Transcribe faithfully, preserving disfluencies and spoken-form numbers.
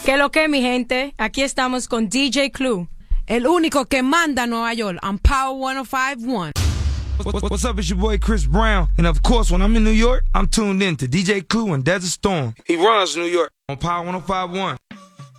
¿Qué lo que, mi gente? Aquí estamos con D J Clue, el único que manda Nueva York on Power one oh five point one. What's up, it's your boy Chris Brown. And of course, when I'm in New York, I'm tuned in to D J Clue and Desert Storm. He runs New York on Power one oh five point one.